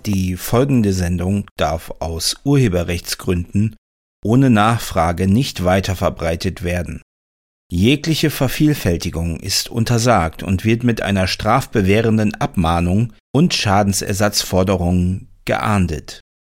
Die folgende Sendung darf aus Urheberrechtsgründen ohne Nachfrage nicht weiterverbreitet werden. Jegliche Vervielfältigung ist untersagt und wird mit einer strafbewährenden Abmahnung und Schadensersatzforderungen geahndet.